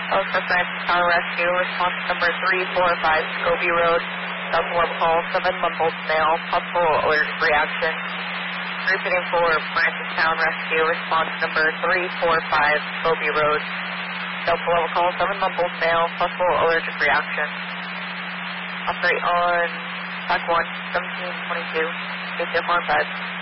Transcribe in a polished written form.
Elsa Francis Tower Rescue, response number 345, Scobie Road, South Call 7 Mumbles Mail, possible alert reaction. Repeating for Francistown Rescue, response number 345, Scobie Road, South Call 7 Mumbles Mail, possible allergic reaction. Operate on Track 1, 1722, 8 5.